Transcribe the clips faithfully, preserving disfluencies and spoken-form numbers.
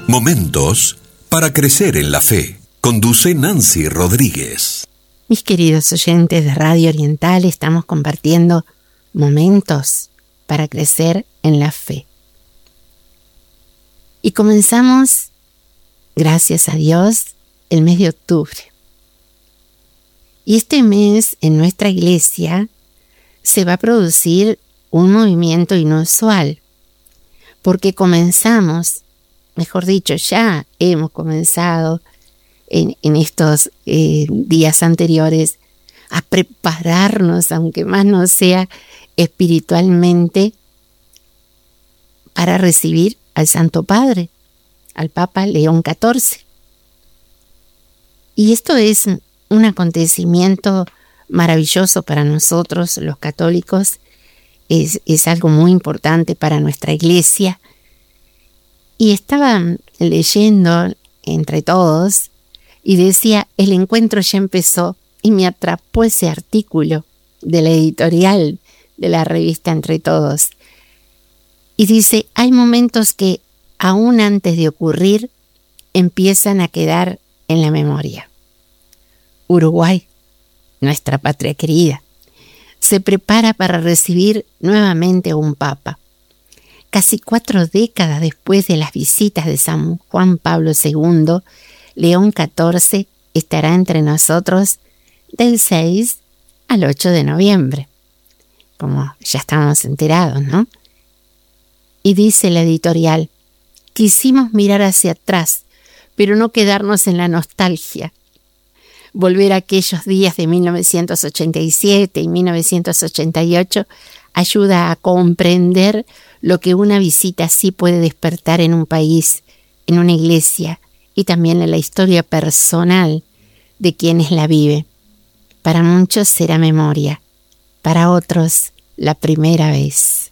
Momentos para crecer en la fe. Conduce Nancy Rodríguez. Mis queridos oyentes de Radio Oriental, estamos compartiendo momentos para crecer en la fe. Y comenzamos, gracias a Dios, el mes de octubre. Y este mes en nuestra iglesia se va a producir un movimiento inusual, porque comenzamos, mejor dicho, ya hemos comenzado en, en estos eh, días anteriores a prepararnos, aunque más no sea espiritualmente, para recibir al Santo Padre, al Papa León catorce. Y esto es un acontecimiento maravilloso para nosotros los católicos, es, es algo muy importante para nuestra iglesia. Y estaba leyendo entre todos y decía, el encuentro ya empezó, y me atrapó ese artículo de la editorial de la revista Entre Todos. Y dice, hay momentos que aún antes de ocurrir empiezan a quedar en la memoria. Uruguay, nuestra patria querida, se prepara para recibir nuevamente a un papa. Casi cuatro décadas después de las visitas de San Juan Pablo segundo, León catorce estará entre nosotros del seis al ocho de noviembre, como ya estábamos enterados, ¿no? Y dice la editorial, quisimos mirar hacia atrás, pero no quedarnos en la nostalgia. Volver a aquellos días de mil novecientos ochenta y siete y mil novecientos ochenta y ocho ayuda a comprender lo que una visita así puede despertar en un país, en una iglesia y también en la historia personal de quienes la vive. Para muchos será memoria, para otros la primera vez.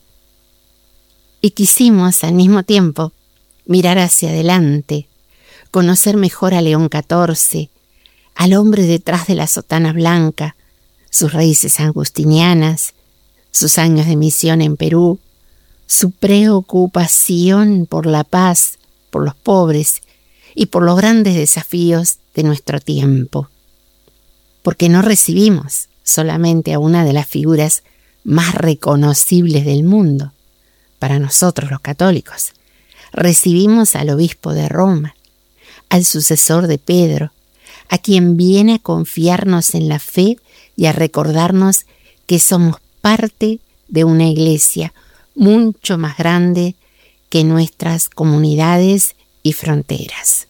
Y quisimos al mismo tiempo mirar hacia adelante, conocer mejor a León catorce, al hombre detrás de la sotana blanca, sus raíces agustinianas, sus años de misión en Perú, su preocupación por la paz, por los pobres y por los grandes desafíos de nuestro tiempo. Porque no recibimos solamente a una de las figuras más reconocibles del mundo, para nosotros los católicos. Recibimos al obispo de Roma, al sucesor de Pedro, a quien viene a confiarnos en la fe y a recordarnos que somos parte de una iglesia mucho más grande que nuestras comunidades y fronteras.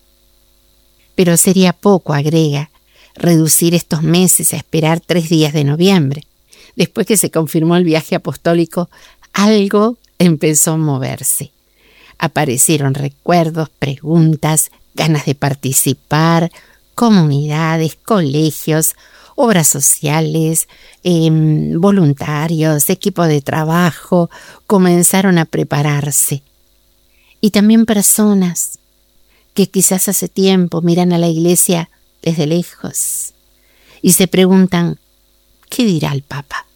Pero sería poco, agrega, reducir estos meses a esperar tres días de noviembre. Después que se confirmó el viaje apostólico, algo empezó a moverse. Aparecieron recuerdos, preguntas, ganas de participar, comunidades, colegios, obras sociales, eh, voluntarios, equipo de trabajo, comenzaron a prepararse. Y también personas que quizás hace tiempo miran a la iglesia desde lejos y se preguntan, ¿qué dirá el Papa?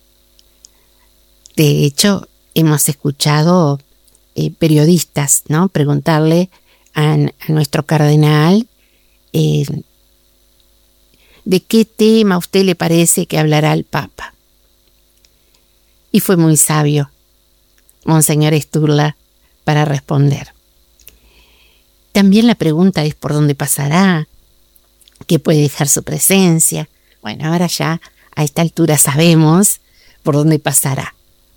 De hecho, hemos escuchado eh, periodistas, ¿no?, preguntarle a, a nuestro cardenal eh, ¿de qué tema a usted le parece que hablará el Papa? Y fue muy sabio Monseñor Sturla para responder. También la pregunta es por dónde pasará, qué puede dejar su presencia. Bueno, ahora ya a esta altura sabemos por dónde pasará.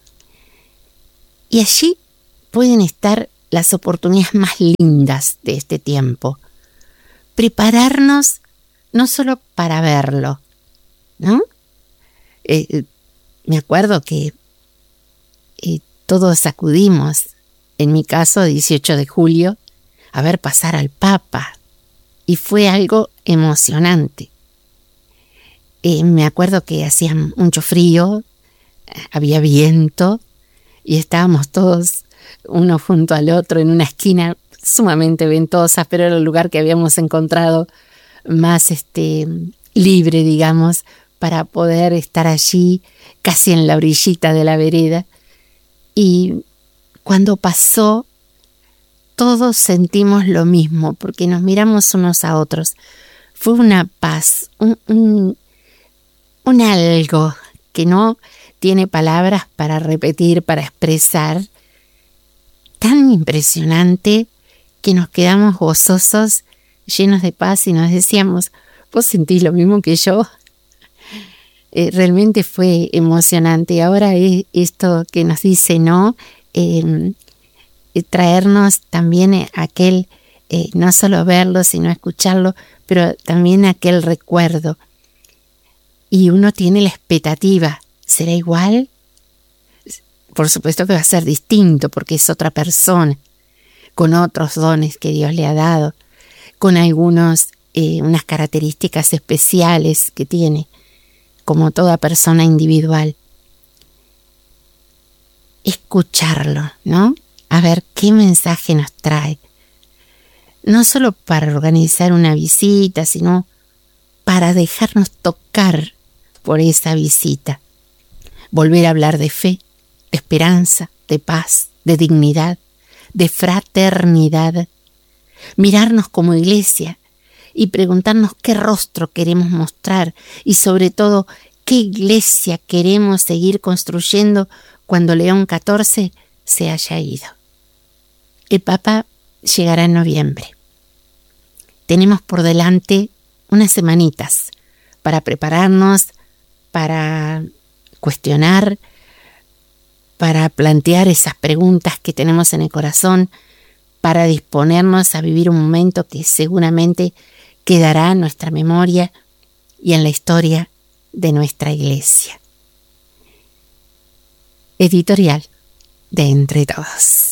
Y allí pueden estar las oportunidades más lindas de este tiempo. Prepararnos no solo para verlo, ¿no? Eh, me acuerdo que eh, todos acudimos, en mi caso, dieciocho de julio, a ver pasar al Papa. Y fue algo emocionante. Eh, me acuerdo que hacía mucho frío, había viento, y estábamos todos uno junto al otro en una esquina sumamente ventosa, pero era el lugar que habíamos encontrado más este, libre, digamos, para poder estar allí, casi en la orillita de la vereda. Y cuando pasó, todos todos sentimos lo mismo, porque nos miramos unos a otros. Fue una paz, un, un, un algo que no tiene palabras para repetir, para expresar, tan impresionante que nos quedamos gozosos, llenos de paz y nos decíamos, ¿vos sentís lo mismo que yo? Eh, realmente fue emocionante. Y ahora es esto que nos dice, ¿no? Eh, traernos también aquel, eh, no solo verlo, sino escucharlo, pero también aquel recuerdo. Y uno tiene la expectativa, ¿será igual? Por supuesto que va a ser distinto, porque es otra persona, con otros dones que Dios le ha dado, con algunos, eh, unas características especiales que tiene, como toda persona individual. Escucharlo, ¿no? A ver qué mensaje nos trae. No solo para organizar una visita, sino para dejarnos tocar por esa visita. Volver a hablar de fe, de esperanza, de paz, de dignidad, de fraternidad. Mirarnos como iglesia y preguntarnos qué rostro queremos mostrar y sobre todo qué iglesia queremos seguir construyendo cuando León catorce se haya ido. El Papa llegará en noviembre. Tenemos por delante unas semanitas para prepararnos, para cuestionar, para plantear esas preguntas que tenemos en el corazón, para disponernos a vivir un momento que seguramente quedará en nuestra memoria y en la historia de nuestra iglesia. Editorial de Entre Todos.